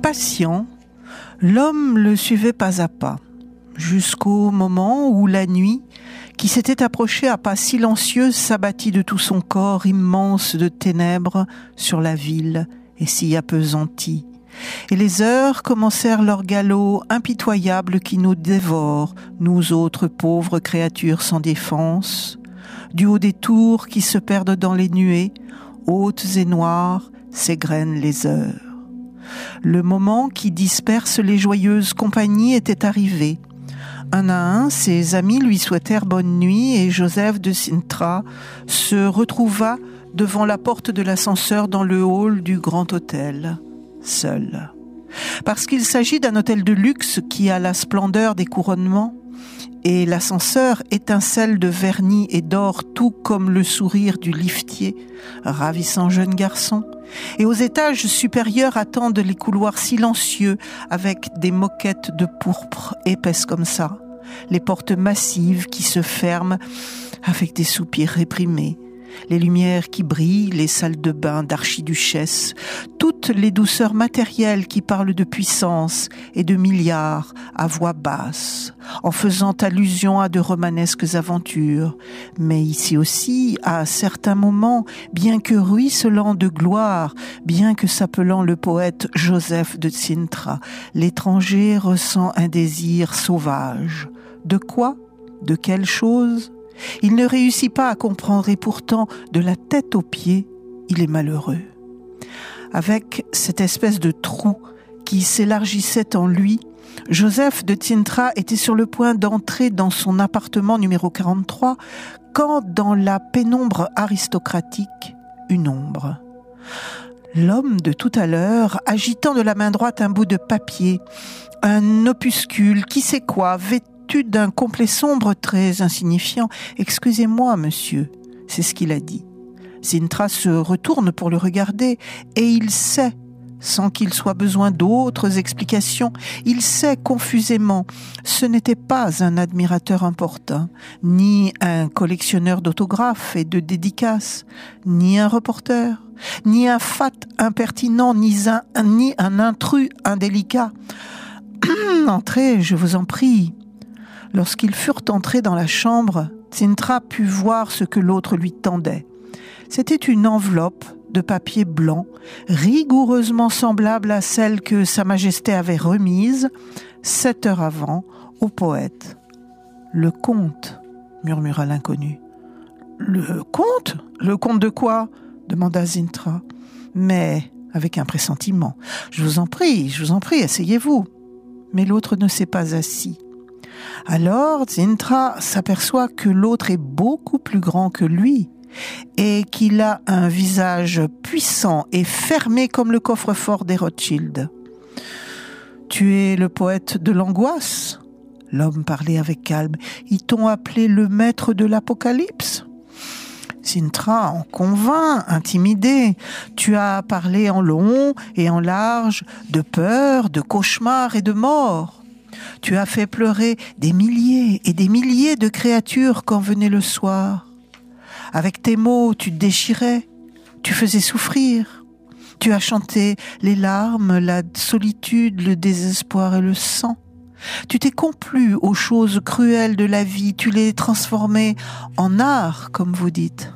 Patient, l'homme le suivait pas à pas, jusqu'au moment où la nuit, qui s'était approchée à pas silencieux, s'abattit de tout son corps immense de ténèbres sur la ville et s'y appesantit. Et les heures commencèrent leur galop impitoyable qui nous dévore, nous autres pauvres créatures sans défense. Du haut des tours qui se perdent dans les nuées, hautes et noires, s'égrènent les heures. Le moment qui disperse les joyeuses compagnies était arrivé. Un à un, ses amis lui souhaitèrent bonne nuit et Joseph de Cintra se retrouva devant la porte de l'ascenseur dans le hall du grand hôtel, seul. Parce qu'il s'agit d'un hôtel de luxe qui a la splendeur des couronnements et l'ascenseur étincelle de vernis et d'or tout comme le sourire du liftier, ravissant jeune garçon. Et aux étages supérieurs attendent les couloirs silencieux avec des moquettes de pourpre épaisses comme ça, les portes massives qui se ferment avec des soupirs réprimés, les lumières qui brillent, les salles de bain d'archiduchesse, toutes les douceurs matérielles qui parlent de puissance et de milliards à voix basse, en faisant allusion à de romanesques aventures, mais ici aussi, à certains moments, bien que ruisselant de gloire, bien que s'appelant le poète Joseph de Cintra, l'étranger ressent un désir sauvage. De quoi? De quelle chose? Il ne réussit pas à comprendre et pourtant, de la tête aux pieds, il est malheureux. Avec cette espèce de trou qui s'élargissait en lui, Joseph de Cintra était sur le point d'entrer dans son appartement numéro 43 quand, dans la pénombre aristocratique, une ombre. L'homme de tout à l'heure, agitant de la main droite un bout de papier, un opuscule, qui sait quoi, vêtu d'un complet sombre très insignifiant. « Excusez-moi, monsieur », c'est ce qu'il a dit. Cintra se retourne pour le regarder et il sait, sans qu'il soit besoin d'autres explications, il sait confusément, ce n'était pas un admirateur importun, ni un collectionneur d'autographes et de dédicaces, ni un reporter, ni un fat impertinent, ni un intrus indélicat. « Entrez, je vous en prie ». Lorsqu'ils furent entrés dans la chambre, Cintra put voir ce que l'autre lui tendait. C'était une enveloppe de papier blanc, rigoureusement semblable à celle que Sa Majesté avait remise 7 heures avant au poète. « Le comte » murmura l'inconnu. « Le comte ? Le comte de quoi ?» demanda Cintra. Mais avec un pressentiment. « Je vous en prie, asseyez-vous. » Mais l'autre ne s'est pas assis. Alors, Cintra s'aperçoit que l'autre est beaucoup plus grand que lui et qu'il a un visage puissant et fermé comme le coffre-fort des Rothschild. « Tu es le poète de l'angoisse ?» L'homme parlait avec calme. « Ils t'ont appelé le maître de l'Apocalypse ?» Cintra en convainc, intimidé. « Tu as parlé en long et en large de peur, de cauchemar et de mort. Tu as fait pleurer des milliers et des milliers de créatures quand venait le soir. Avec tes mots, tu déchirais, tu faisais souffrir. Tu as chanté les larmes, la solitude, le désespoir et le sang. Tu t'es complu aux choses cruelles de la vie, tu les transformais en art, comme vous dites.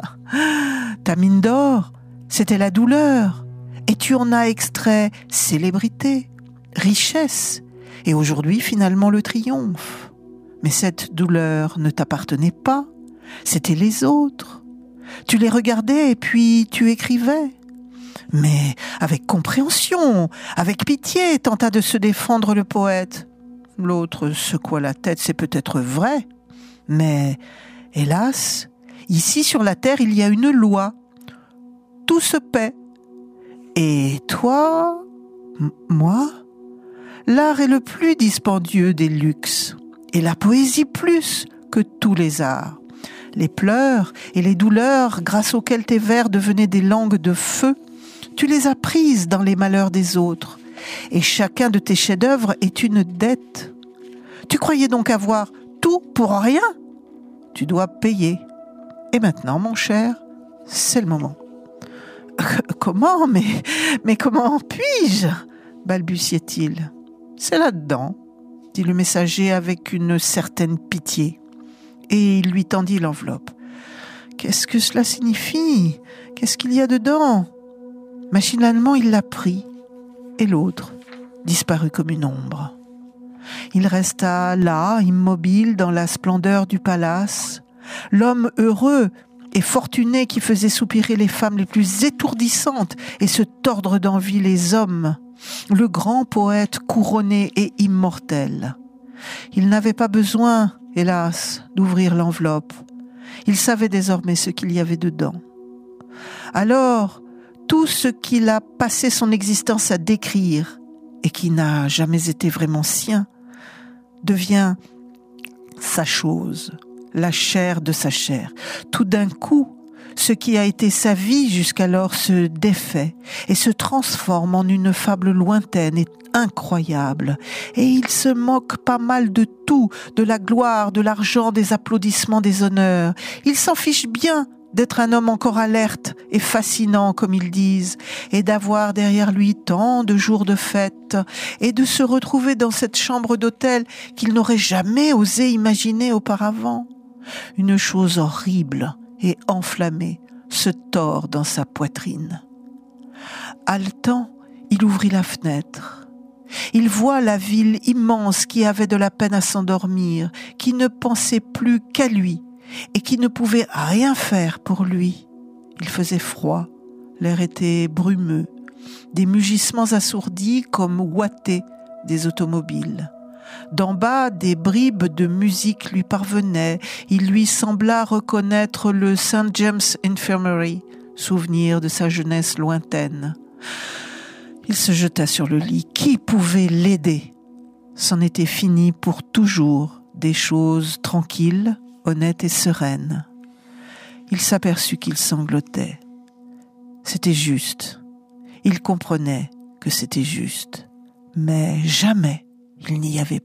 Ta mine d'or, c'était la douleur, et tu en as extrait célébrité, richesse, et aujourd'hui, finalement, le triomphe. Mais cette douleur ne t'appartenait pas, c'était les autres. Tu les regardais et puis tu écrivais. Mais avec compréhension, avec pitié, tenta de se défendre le poète. L'autre secoua la tête, c'est peut-être vrai. Mais, hélas, ici sur la terre, il y a une loi. Tout se paie. Et toi, moi ? L'art est le plus dispendieux des luxes, et la poésie plus que tous les arts. Les pleurs et les douleurs grâce auxquelles tes vers devenaient des langues de feu, tu les as prises dans les malheurs des autres, et chacun de tes chefs-d'œuvre est une dette. Tu croyais donc avoir tout pour rien? Tu dois payer. Et maintenant, mon cher, c'est le moment. Comment? Mais comment puis-je? balbutiait-il. « C'est là-dedans », dit le messager avec une certaine pitié. Et il lui tendit l'enveloppe. « Qu'est-ce que cela signifie ? Qu'est-ce qu'il y a dedans ?» Machinalement, il la prit, et l'autre disparut comme une ombre. Il resta là, immobile dans la splendeur du palace, l'homme heureux et fortuné qui faisait soupirer les femmes les plus étourdissantes et se tordre d'envie les hommes, le grand poète couronné et immortel. Il n'avait pas besoin, hélas, d'ouvrir l'enveloppe. Il savait désormais ce qu'il y avait dedans. Alors, tout ce qu'il a passé son existence à décrire et qui n'a jamais été vraiment sien devient sa chose, la chair de sa chair. Tout d'un coup, ce qui a été sa vie jusqu'alors se défait et se transforme en une fable lointaine et incroyable. Et il se moque pas mal de tout, de la gloire, de l'argent, des applaudissements, des honneurs. Il s'en fiche bien d'être un homme encore alerte et fascinant, comme ils disent, et d'avoir derrière lui tant de jours de fête, et de se retrouver dans cette chambre d'hôtel qu'il n'aurait jamais osé imaginer auparavant. Une chose horrible et enflammée se tord dans sa poitrine. Haletant, il ouvrit la fenêtre. Il voit la ville immense qui avait de la peine à s'endormir, qui ne pensait plus qu'à lui, et qui ne pouvait rien faire pour lui. Il faisait froid, l'air était brumeux, des mugissements assourdis comme ouatés des automobiles. D'en bas, des bribes de musique lui parvenaient. Il lui sembla reconnaître le St. James Infirmary, souvenir de sa jeunesse lointaine. Il se jeta sur le lit. Qui pouvait l'aider ? C'en était fini pour toujours des choses tranquilles, honnête et sereine. Il s'aperçut qu'il sanglotait. C'était juste. Il comprenait que c'était juste. Mais jamais il n'y avait